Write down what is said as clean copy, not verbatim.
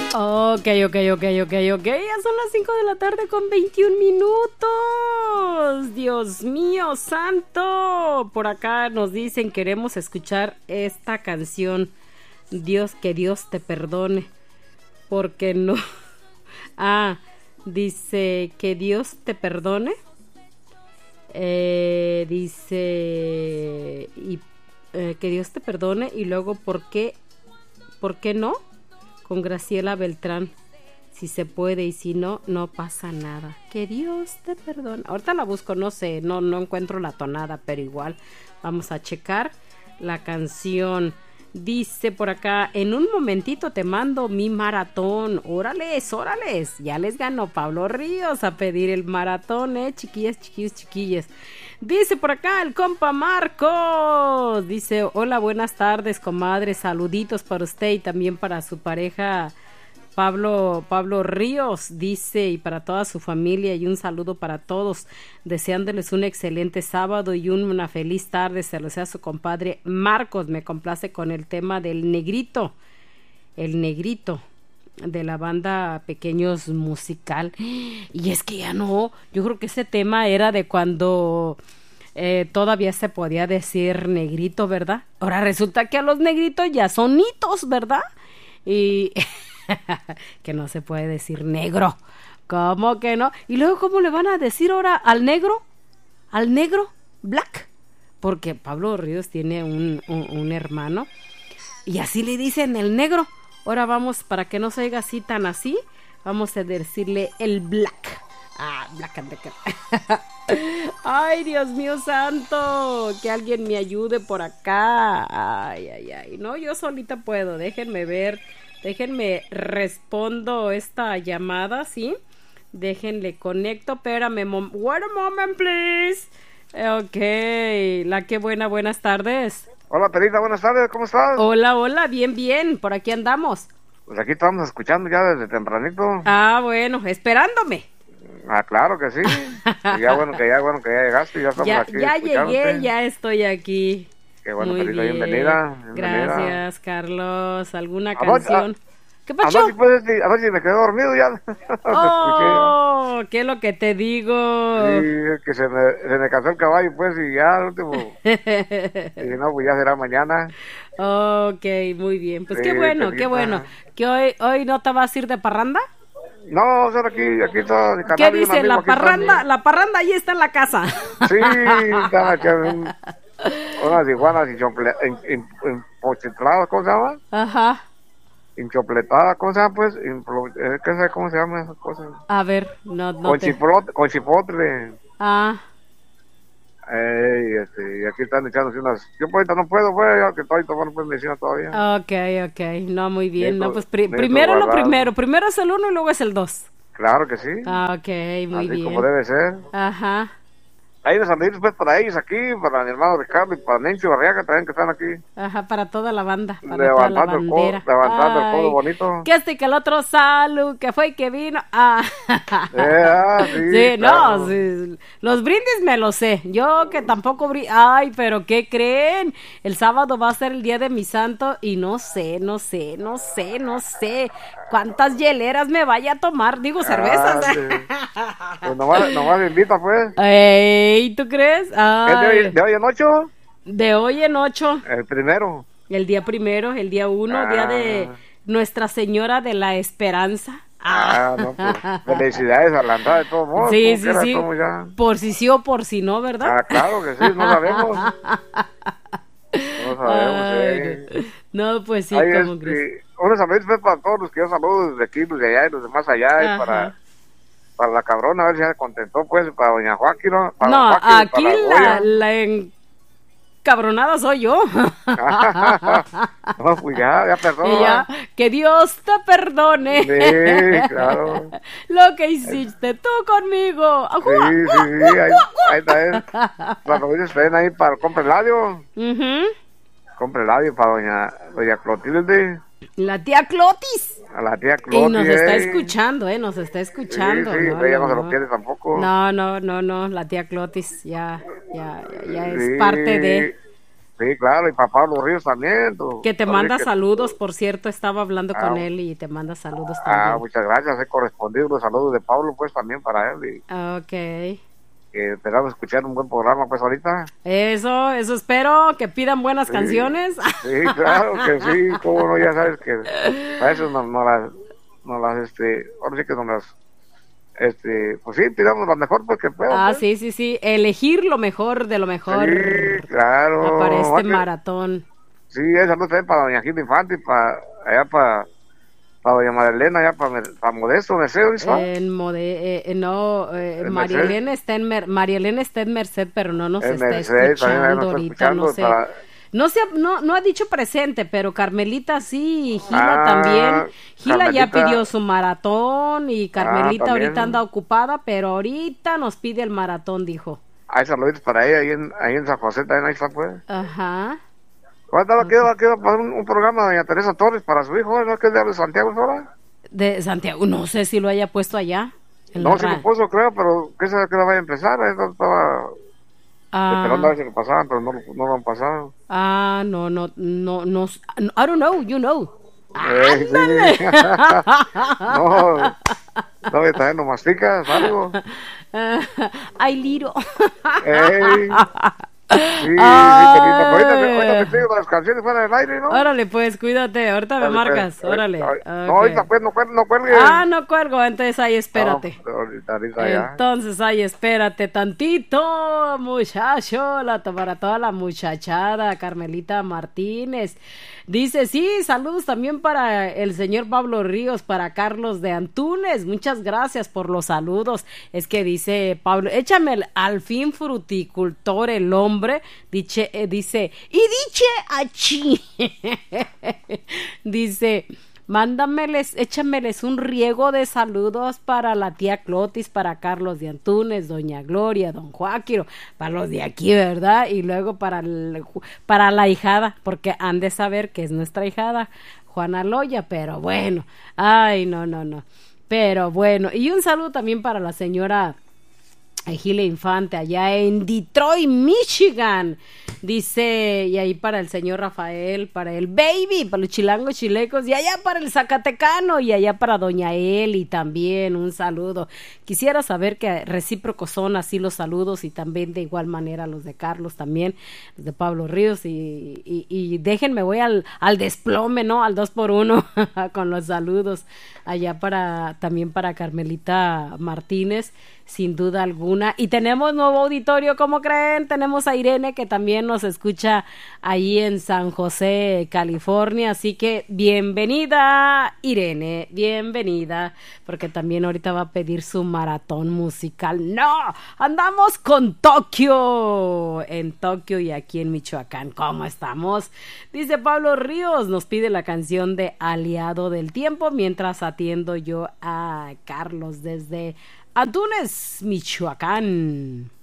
Ok. Ya son las 5 de la tarde con 21 minutos. Dios mío, santo. Por acá nos dicen, queremos escuchar esta canción. Dios, que Dios te perdone. Porque no. Dice, que Dios te perdone. Dice, que Dios te perdone. Y luego, ¿por qué no? Con Graciela Beltrán. Si se puede y si no, no pasa nada. Que Dios te perdone. Ahorita la busco, no sé, no encuentro la tonada, pero igual vamos a checar la canción. Dice por acá, en un momentito te mando mi maratón. Órales. Ya les ganó Pablo Ríos a pedir el maratón, chiquillas. Dice por acá el compa Marcos. Dice, hola, buenas tardes, comadre. Saluditos para usted y también para su pareja Pablo Ríos, dice, y para toda su familia, y un saludo para todos, deseándoles un excelente sábado y una feliz tarde. Se lo desea su compadre Marcos. Me complace con el tema del Negrito, el Negrito de la banda Pequeños Musical. Y es que ya no, yo creo que ese tema era de cuando todavía se podía decir negrito, ¿verdad? Ahora resulta que a los negritos ya son nitos, ¿verdad? Y que no se puede decir negro. ¿Cómo que no? Y luego, ¿cómo le van a decir ahora al negro? ¿Al negro? ¿Black? Porque Pablo Ríos tiene un hermano y así le dicen el negro. Ahora vamos, para que no se oiga así tan así, vamos a decirle el black. Black and Decker. Ay, Dios mío santo, que alguien me ayude por acá. Ay. No, yo solita puedo. Déjenme ver. Déjenme respondo esta llamada, ¿sí? Déjenle conecto. Espérame, wait a moment, please. Ok, buenas tardes. Hola, Perita, buenas tardes, ¿cómo estás? Hola, bien, por aquí andamos. Pues aquí estamos escuchando ya desde tempranito. Bueno, esperándome. Claro que sí. ya bueno que ya llegaste, ya estamos aquí. Ya llegué, ya estoy aquí. Qué bueno, muy Perita, bien. Bienvenida. Gracias, Carlos. ¿Alguna canción? ¿Qué pasó? A ver si me quedé dormido ya. Oh, ¿qué es lo que te digo? Sí, que se me cansó el caballo, pues, y ya al último. Y no, pues ya será mañana. Ok, muy bien. Pues sí, qué bueno. ¿Que hoy no te vas a ir de parranda? No, o sea, aquí todo. ¿Qué dice? La parranda ahí está en la casa. Sí, están aquí unas iguanas empochetadas, ¿cómo se llama? Ajá. Enchopletada, ¿cómo se llama, pues? ¿Qué sabe cómo se llama esas cosas? A ver, no con chipotle. Y aquí están echándose unas. Yo pues ahorita no puedo, pues, ya que estoy tomando pues medicina todavía. Ok. No, muy bien. No, pues primero lo primero. Primero es el 1 y luego es el 2. Claro que sí. Ok, muy así bien. Como debe ser. Ajá. Hay unos amigos pues para ellos aquí, para mi hermano Ricardo y para Nencho Barriaga también que están aquí. Ajá, para toda la banda, para levantando toda la bandera. Levantando el codo bonito. Que que el otro salud, que fue y que vino. Sí, claro. No, sí. Los brindis me los sé. Yo que tampoco Ay, pero ¿qué creen? El sábado va a ser el día de mi santo y no sé cuántas hieleras me vaya a tomar, digo cervezas. Sí. Pues nomás me invita, pues. Ey, ¿tú crees? ¿Es de hoy en 8? De hoy en 8. El primero. El día primero, el día 1, día de Nuestra Señora de la Esperanza. No, pues, felicidades a la entrada de todos modos. Sí. Por si sí o por si no, ¿verdad? Claro que sí, no sabemos. Sí. No, pues sí, Ay, como crees. Unos amigos pues, para todos los que yo saludo desde aquí, los de allá y los demás allá, y para la cabrona, a ver si se contentó, pues, para doña Joaquín, ¿no? No, aquí la encabronada soy yo. No, pues ya perdona. Que Dios te perdone. Sí, claro. Lo que hiciste tú conmigo. Sí, ahí está. Cuando ustedes ahí para compre radio. Compre radio para doña Clotilde. La tía Clotis. A la tía Clotis. Y nos está escuchando, nos está escuchando. Sí, ella no se lo quiere tampoco. No, la tía Clotis ya es parte de... Sí, claro, y para Pablo Ríos también. Que te manda saludos, por cierto, estaba hablando con él y te manda saludos también. Muchas gracias, he correspondido los saludos de Pablo, pues también para él. Ok. Esperamos escuchar un buen programa, pues ahorita. Eso espero, que pidan buenas canciones. Sí, claro que sí, cómo no, ya sabes que a eso ahora sí que nos las, pues sí, tiramos lo mejor pues que pueda. Pues. Sí, elegir lo mejor de lo mejor. Sí, claro. Para este maratón. Sí, esa no también para doña Gila Infante, allá para doña Marilena, allá para Modesto, Mercedes, María Elena está en Merced, pero no nos está Merced, escuchando ahorita, no sé. No ha dicho presente, pero Carmelita sí, y Gila también. Gila ya pidió su maratón y Carmelita ahorita anda ocupada, pero ahorita nos pide el maratón, dijo. Hay saludos para ella ahí en San José, también ahí está, pues. Ajá. ¿Cuándo va a pasar un programa de doña Teresa Torres para su hijo? ¿No es que es de Santiago ahora? De Santiago, no sé si lo haya puesto allá. No, sí lo puso, creo, pero ¿qué sabe que la vaya a empezar? Estaba esperando a ver si lo pasaban, pero no lo han pasado. No, I don't know, you know. Sí. No, también no masticas algo. Ay, Liro. Sí, ahorita te digo las canciones fuera del aire, ¿no? Órale, pues, cuídate, ahorita me marcas, pues, órale. Okay. No, ahorita pues, no cuelgues. No cuelgo, entonces ahí espérate. No, ahorita ya. Entonces ahí espérate tantito, muchacho, para toda la muchachada, Carmelita Martínez. Dice, sí, saludos también para el señor Pablo Ríos, para Carlos de Antunes, muchas gracias por los saludos. Es que dice Pablo, échame al fin fruticultor el hombre, dice, y dice achí, dice, échameles un riego de saludos para la tía Clotis, para Carlos de Antunes, doña Gloria, don Joaquiro, para los de aquí, ¿verdad? Y luego para la hijada, porque han de saber que es nuestra hijada, Juana Loya, pero bueno, ay, no, pero bueno, y un saludo también para la señora Gila Infante allá en Detroit, Michigan, dice, y ahí para el señor Rafael, para el baby, para los chilangos chilecos, y allá para el zacatecano, y allá para doña Eli también, un saludo. Quisiera saber que recíprocos son así los saludos, y también de igual manera los de Carlos también, los de Pablo Ríos, y déjenme, voy al desplome, ¿no? Al 2x1 con los saludos, allá también para Carmelita Martínez, sin duda alguna. Y tenemos nuevo auditorio, ¿cómo creen? Tenemos a Irene, que también nos escucha ahí en San José, California. Así que bienvenida, Irene, bienvenida, porque también ahorita va a pedir su maratón musical. ¡No! Andamos con Tokio, en Tokio y aquí en Michoacán. ¿Cómo estamos? Dice Pablo Ríos, nos pide la canción de Aliado del Tiempo, mientras atiendo yo a Carlos desde Antunes, Michoacán.